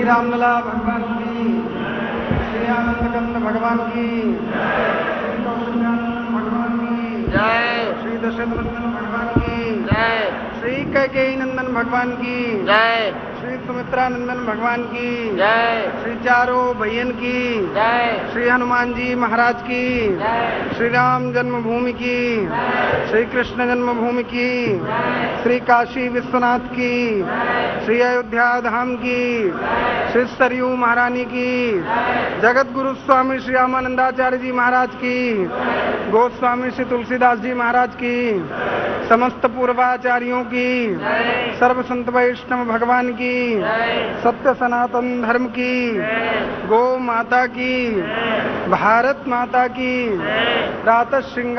रामलला भगवान की, श्री आनंदकंद भगवान की, श्री कौशल्यानंद भगवान की जय, श्री दशरथनंदन भगवान की जय, श्री कैकेयी नंदन भगवान की जय, श्री सुमित्रा नंदन भगवान की जय, श्री चारों भैयन की जय, श्री हनुमान जी महाराज की जय, श्री राम जन्मभूमि की श्री कृष्ण जन्मभूमि की श्री काशी विश्वनाथ की श्री अयोध्या धाम की श्री सरयू महारानी की जगत गुरु स्वामी श्री रामानंदाचार्य जी महाराज की गोस्वामी श्री तुलसीदास जी महाराज की समस्त पूर्वाचार्यों की सर्व संत वैष्णव भगवान की सत्य सनातन धर्म की गौ माता की भारत माता की प्रातः श्रृंगार